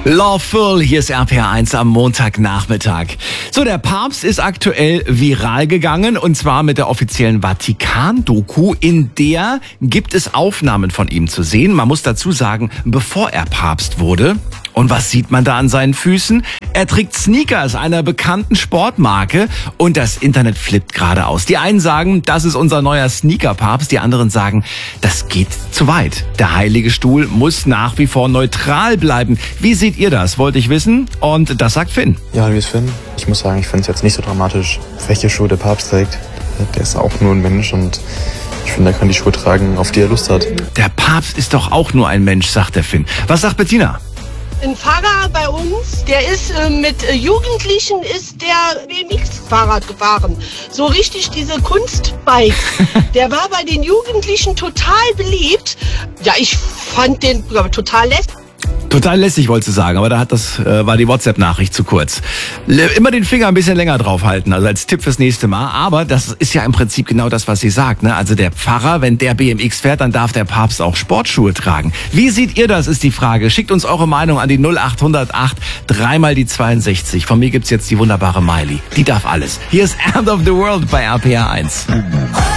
Lawful, hier ist RPR1 am Montagnachmittag. So, der Papst ist aktuell viral gegangen und zwar mit der offiziellen Vatikan-Doku. In der gibt es Aufnahmen von ihm zu sehen. Man muss dazu sagen, bevor er Papst wurde. Und was sieht man da an seinen Füßen? Er trägt Sneakers einer bekannten Sportmarke und das Internet flippt gerade aus. Die einen sagen, das ist unser neuer Sneaker-Papst, die anderen sagen, das geht zu weit. Der Heilige Stuhl muss nach wie vor neutral bleiben. Wie seht ihr das? Wollte ich wissen und das sagt Finn. Ja, wie ist Finn? Ich muss sagen, ich finde es jetzt nicht so dramatisch, welche Schuhe der Papst trägt. Der ist auch nur ein Mensch und ich finde, er kann die Schuhe tragen, auf die er Lust hat. Der Papst ist doch auch nur ein Mensch, sagt der Finn. Was sagt Bettina? Ein Fahrer bei uns, der ist mit Jugendlichen ist der BMX-Fahrrad gefahren. So richtig diese Kunstbikes. Der war bei den Jugendlichen total beliebt. Ja, ich fand den total lässig. Total lässig, wolltest du sagen, aber war die WhatsApp-Nachricht zu kurz. Immer den Finger ein bisschen länger draufhalten, also als Tipp fürs nächste Mal. Aber das ist ja im Prinzip genau das, was sie sagt, ne? Also der Pfarrer, wenn der BMX fährt, dann darf der Papst auch Sportschuhe tragen. Wie seht ihr das, ist die Frage. Schickt uns eure Meinung an die 0808 3 die 62. Von mir gibt's jetzt die wunderbare Miley. Die darf alles. Hier ist End of the World bei RPR1.